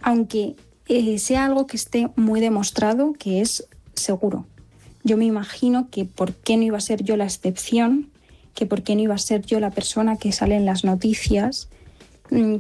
aunque sea algo que esté muy demostrado que es seguro. Yo me imagino que por qué no iba a ser yo la excepción, que por qué no iba a ser yo la persona que sale en las noticias,